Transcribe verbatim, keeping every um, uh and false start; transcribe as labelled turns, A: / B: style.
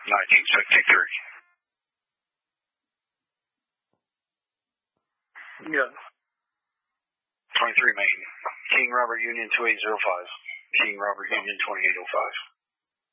A: nineteen, spec take three.
B: Yeah.
A: twenty-three, main. King Robert Union two eight zero five. King Robert Union twenty-eight oh five.